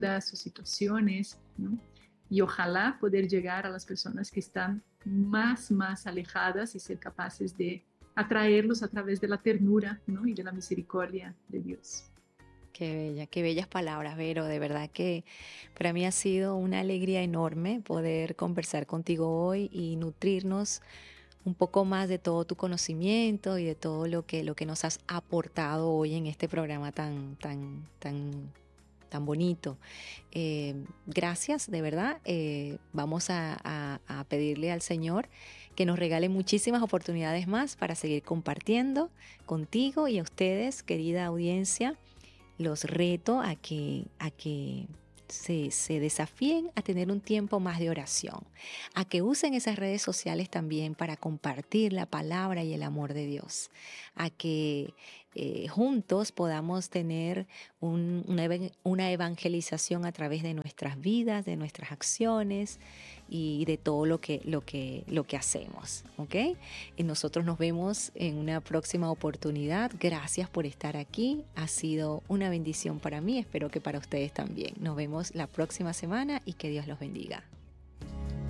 sus situaciones, ¿no? Y ojalá poder llegar a las personas que están más alejadas y ser capaces de atraerlos a través de la ternura, ¿no? Y de la misericordia de Dios. Qué bella, qué bellas palabras, Vero. De verdad que para mí ha sido una alegría enorme poder conversar contigo hoy y nutrirnos un poco más de todo tu conocimiento y de todo lo que nos has aportado hoy en este programa tan bonito. Gracias, de verdad. Vamos a pedirle al Señor que nos regale muchísimas oportunidades más para seguir compartiendo contigo y a ustedes, querida audiencia. Los reto a que se desafíen a tener un tiempo más de oración, a que usen esas redes sociales también para compartir la palabra y el amor de Dios, a que juntos podamos tener una evangelización a través de nuestras vidas, de nuestras acciones y de todo lo que hacemos, ¿ok? Y nosotros nos vemos en una próxima oportunidad. Gracias por estar aquí. Ha sido una bendición para mí. Espero que para ustedes también. Nos vemos la próxima semana y que Dios los bendiga.